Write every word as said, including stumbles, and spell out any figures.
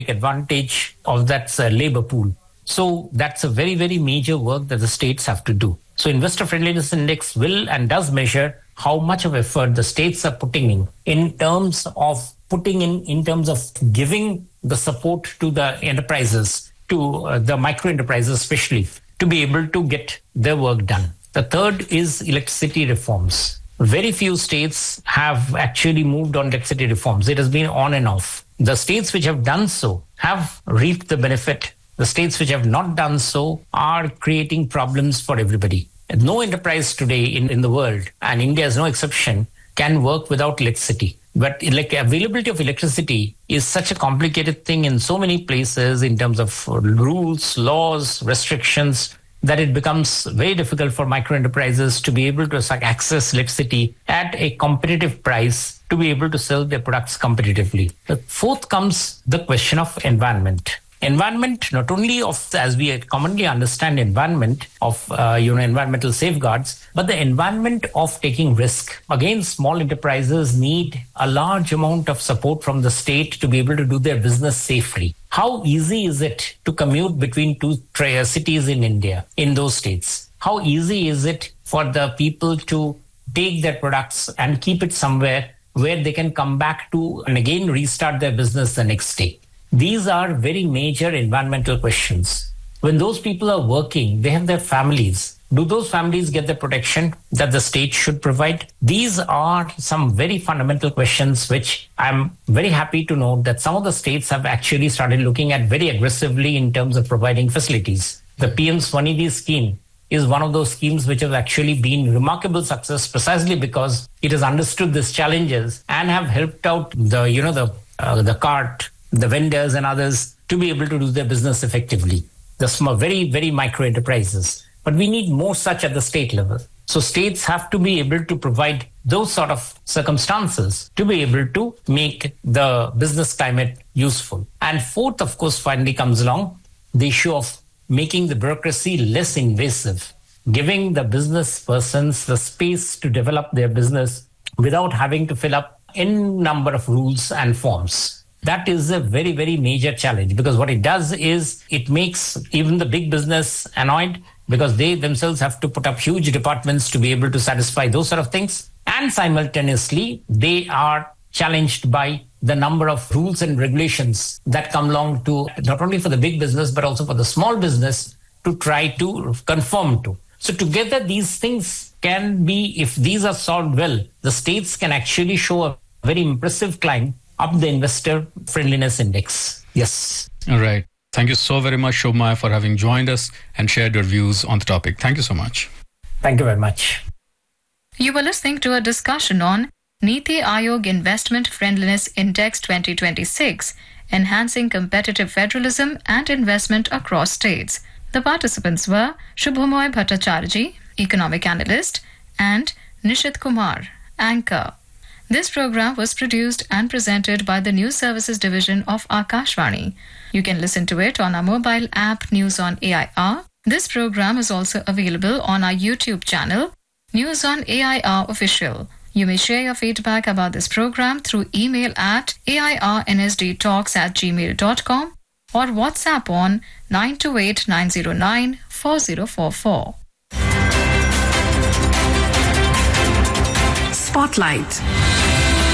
advantage of that uh, labor pool. So that's a very, very major work that the states have to do. So Investor Friendliness Index will and does measure how much of effort the states are putting in, in terms of putting in, in terms of giving the support to the enterprises, to uh, the micro enterprises especially, to be able to get their work done. The third is electricity reforms. Very few states have actually moved on electricity reforms. It has been on and off. The states which have done so have reaped the benefit. The states which have not done so are creating problems for everybody. No enterprise today in, in the world, and India is no exception, can work without electricity. But like availability of electricity is such a complicated thing in so many places in terms of rules, laws, restrictions, that it becomes very difficult for micro enterprises to be able to access electricity at a competitive price to be able to sell their products competitively. The fourth comes the question of environment. Environment, not only of, as we commonly understand environment of, uh, you know, environmental safeguards, but the environment of taking risk. Again, small enterprises need a large amount of support from the state to be able to do their business safely. How easy is it to commute between two tra- cities in India, in those states? How easy is it for the people to take their products and keep it somewhere where they can come back to and again restart their business the next day? These are very major environmental questions. When those people are working, they have their families. Do those families get the protection that the state should provide? These are some very fundamental questions which I'm very happy to note that some of the states have actually started looking at very aggressively in terms of providing facilities. The P M Swanidhi scheme is one of those schemes which has actually been remarkable success precisely because it has understood these challenges and have helped out the, you know, the uh, the cart, the vendors and others to be able to do their business effectively. The small, very, very micro enterprises. But we need more such at the state level. So states have to be able to provide those sort of circumstances to be able to make the business climate useful. And fourth, of course, finally comes along the issue of making the bureaucracy less invasive, giving the business persons the space to develop their business without having to fill up n number of rules and forms. That is a very, very major challenge because what it does is it makes even the big business annoyed because they themselves have to put up huge departments to be able to satisfy those sort of things. And simultaneously, they are challenged by the number of rules and regulations that come along to not only for the big business, but also for the small business to try to conform to. So together, these things can be, if these are solved well, the states can actually show a very impressive climb up the Investor Friendliness Index. Yes. All right. Thank you so very much, Shobhmaya, for having joined us and shared your views on the topic. Thank you so much. Thank you very much. You were listening to a discussion on Niti Aayog Investment Friendliness Index twenty twenty-six, Enhancing Competitive Federalism and Investment Across States. The participants were Shubhamoy Bhattacharjee, Economic Analyst, and Nishit Kumar, Anchor. This program was produced and presented by the News Services Division of Akashvani. You can listen to it on our mobile app News on A I R. This program is also available on our YouTube channel, News on A I R Official. You may share your feedback about this program through email at airnsdtalks at gmail dot com or WhatsApp on nine two eight nine zero nine four zero four four. Spotlight.